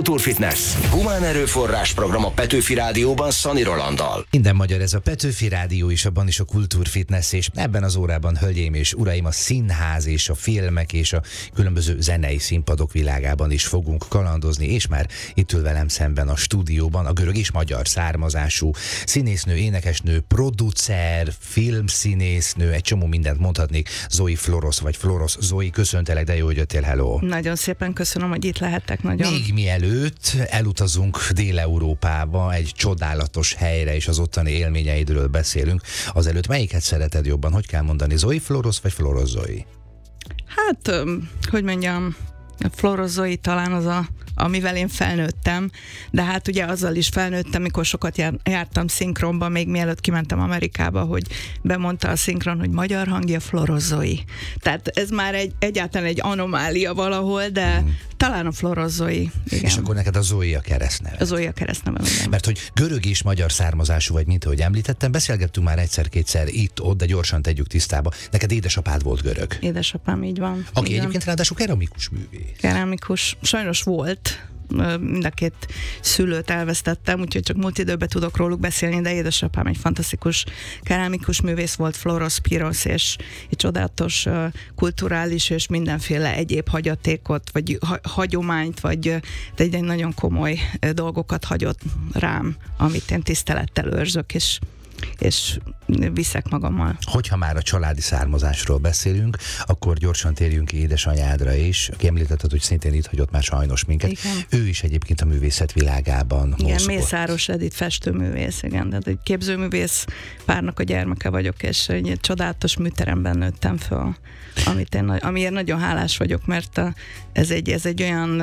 Kultúrfitness. Humán erőforrás program a Petőfi Rádióban Szani Rolanddal. Minden magyar, ez a Petőfi Rádió is, abban is a Kultúrfitness, és ebben az órában, hölgyeim és uraim, a színház és a filmek és a különböző zenei színpadok világában is fogunk kalandozni, és már itt ül velem szemben a stúdióban a görög és magyar származású színésznő, énekesnő, producer, filmszínésznő, egy csomó mindent mondhatnék, Zoe Florosz, vagy Florosz Zoe. Köszöntelek, de jó, hogy jöttél, hello! Nagyon szépen köszönöm, hogy itt lehettek, nagyon. Még mielőtt elutazunk Dél-Európába, egy csodálatos helyre, és az ottani élményeidről beszélünk, azelőtt melyiket szereted jobban? Hogy kell mondani, Zoe Florosz vagy Florosz Zoe? Hát, hogy mondjam, Florosz Zoe talán az amivel én felnőttem, de hát ugye azzal is felnőttem, mikor sokat jártam szinkronba, még mielőtt kimentem Amerikába, hogy bemondta a szinkron, hogy magyar hangja Florosz Zoe. Tehát ez már egyáltalán egy anomália valahol, de talán a Florosz Zoe. Igen. És akkor neked a Zoe a keresztneve. A Zoe a keresztneve, igen. Mert hogy görög és magyar származású vagy, mint ahogy említettem, beszélgettünk már egyszer-kétszer itt-ott, de gyorsan tegyük tisztába. Neked édesapád volt görög. Édesapám, így van. Aki egyébként ráadásul keramikus művész. Keramikus. Sajnos volt. Mind a két szülőt elvesztettem, úgyhogy csak múlt időben tudok róluk beszélni, de édesapám egy fantasztikus kerámikus művész volt, Floros Piros, és egy csodálatos kulturális és mindenféle egyéb hagyatékot, vagy hagyományt, vagy egy nagyon komoly dolgokat hagyott rám, amit én tisztelettel őrzök, és viszek magammal. Hogyha már a családi származásról beszélünk, akkor gyorsan térjünk ki édesanyádra is, aki említetted, hogy szintén itt hagyott már sajnos minket. Igen. Ő is egyébként a művészet világában mozgott. Igen, Mészáros Edith festőművész, igen, de egy képzőművész párnak a gyermeke vagyok, és egy csodálatos műteremben nőttem föl, amiért nagyon hálás vagyok, mert ez egy olyan,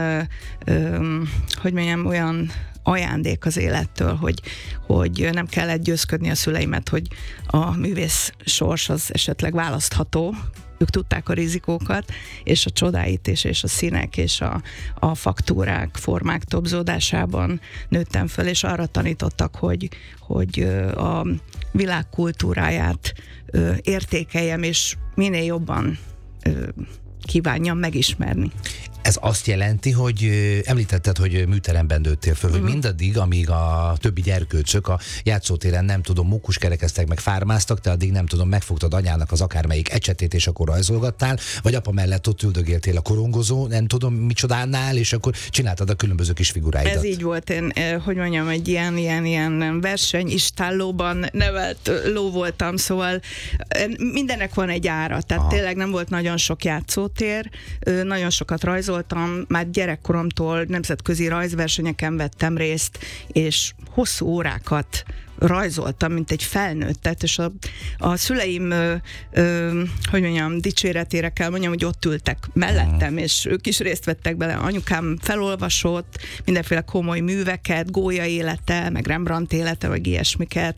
hogy mondjam, olyan ajándék az élettől, hogy nem kellett győzködni a szüleimet, hogy a művész sors az esetleg választható, ők tudták a rizikókat, és a csodáit és a színek és a faktúrák, formák tobzódásában nőttem föl, és arra tanítottak, hogy a világ kultúráját értékeljem, és minél jobban kívánjam megismerni. Ez azt jelenti, hogy említetted, hogy műteremben nőttél föl, hogy mindaddig, amíg a többi gyerkőcök a játszótéren, nem tudom, mókuskerekeztek, meg fármáztak, te addig nem tudom, megfogtad anyának az akármelyik ecsetét, és akkor rajzolgattál, vagy apa mellett ott üldögéltél a korongozó, nem tudom micsodánál, és akkor csináltad a különböző kis figuráidat. Ez így volt, én, hogy mondjam, egy ilyen versenyistállóban nevelt ló voltam, szóval mindennek van egy ára, tehát tényleg nem volt nagyon sok játszótér, nagyon sokat rajzoltam, már gyerekkoromtól nemzetközi rajzversenyeken vettem részt, és hosszú órákat rajzoltam, mint egy felnőttet, és a szüleim, hogy mondjam, dicséretére kell mondjam, hogy ott ültek mellettem, és ők is részt vettek bele. Anyukám felolvasott mindenféle komoly műveket, Gólya élete, meg Rembrandt élete, vagy ilyesmiket,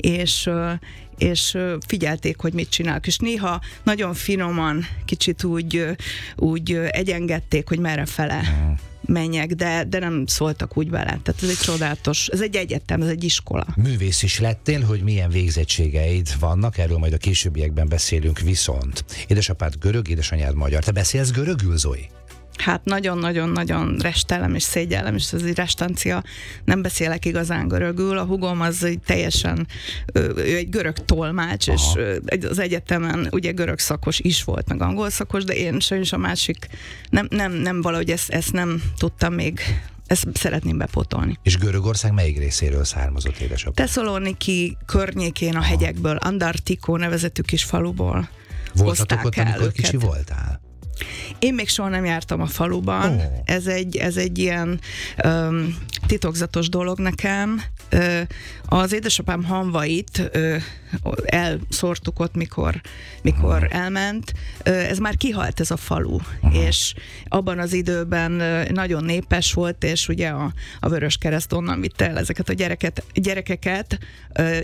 és figyelték, hogy mit csinálok. És néha nagyon finoman, kicsit úgy egyengették, hogy merre fele menjek, de nem szóltak úgy vele. Tehát ez egy csodálatos, ez egy egyetem, ez egy iskola. Művész is lettél, hogy milyen végzettségeid vannak, erről majd a későbbiekben beszélünk, viszont édesapád görög, édesanyád magyar. Te beszélsz görögül, Zoe? Hát nagyon-nagyon-nagyon restelem és szégyellem, és ez egy restancia, nem beszélek igazán görögül, a húgom az teljesen, ő egy görög tolmács, és az egyetemen ugye görög szakos is volt, meg angol szakos, de én sajnos a másik, nem valahogy ezt nem tudtam még, ezt szeretném bepótolni. És Görögország melyik részéről származott édesapád? Tesszaloniki környékén a hegyekből, Andartikó nevezetű kis faluból. Voltatok ott, amikor kicsi voltál? Én még soha nem jártam a faluban. Ez egy ilyen titokzatos dolog nekem. Az édesapám hamvait elszórtuk ott, mikor elment. Ez már kihalt, ez a falu. És abban az időben nagyon népes volt, és ugye a Vöröskereszt onnan vitte el ezeket a gyerekeket,